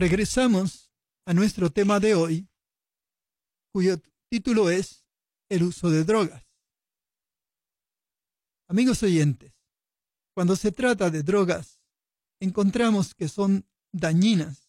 Regresamos a nuestro tema de hoy, cuyo título es el uso de drogas. Amigos oyentes, cuando se trata de drogas, encontramos que son dañinas